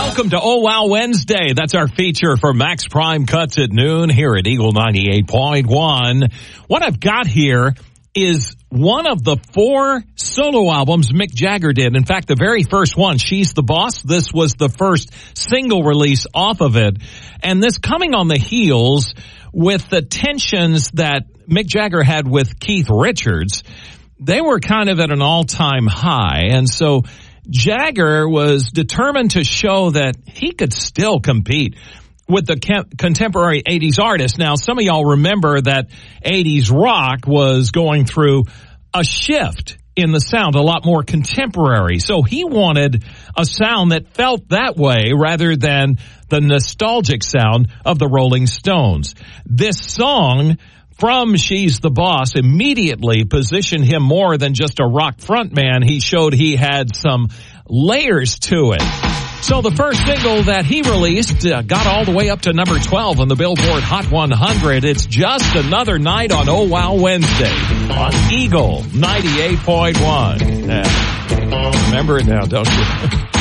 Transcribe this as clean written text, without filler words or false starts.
Welcome to Oh Wow Wednesday. That's our feature for Max Prime Cuts at noon here at Eagle 98.1. What I've got here is one of the 4 solo albums Mick Jagger did. In fact, the very first one, She's the Boss, this was the first single release off of it. And this coming on the heels with the tensions that Mick Jagger had with Keith Richards. They were kind of at an all-time high. And so Jagger was determined to show that he could still compete with the contemporary 80s artists. Now, some of y'all remember that 80s rock was going through a shift in the sound, a lot more contemporary. So he wanted a sound that felt that way rather than the nostalgic sound of the Rolling Stones. This song from She's the Boss immediately positioned him more than just a rock frontman. He showed he had some layers to it. So the first single that he released got all the way up to number 12 on the Billboard Hot 100. It's Just Another Night on Oh Wow Wednesday on Eagle 98.1. Remember it now, don't you?